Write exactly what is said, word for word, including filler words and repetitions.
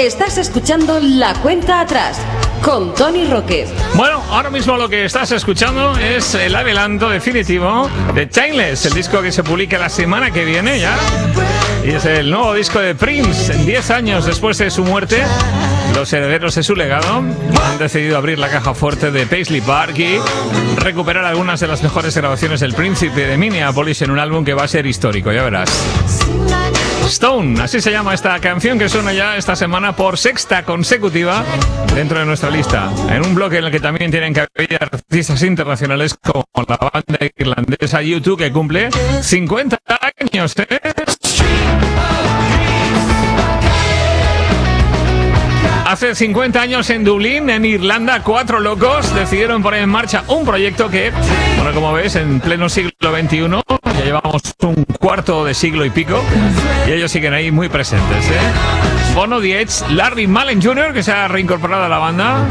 Estás escuchando La Cuenta Atrás con Tony Roque. Bueno, ahora mismo lo que estás escuchando es el adelanto definitivo de Timeless, el disco que se publica la semana que viene ya. Y es el nuevo disco de Prince. diez años después de su muerte, los herederos de su legado han decidido abrir la caja fuerte de Paisley Park y recuperar algunas de las mejores grabaciones del Príncipe de Minneapolis en un álbum que va a ser histórico, ya verás. Stone, así se llama esta canción que suena ya esta semana por sexta consecutiva dentro de nuestra lista, en un bloque en el que también tienen cabida artistas internacionales como la banda irlandesa U dos, que cumple cincuenta años, ¿eh? Hace cincuenta años en Dublín, en Irlanda, cuatro locos decidieron poner en marcha un proyecto que, bueno, como ves, en pleno siglo veintiuno, ya llevamos un cuarto de siglo y pico, y ellos siguen ahí muy presentes, ¿eh? Bono, The Edge, Larry Mullen junior, que se ha reincorporado a la banda,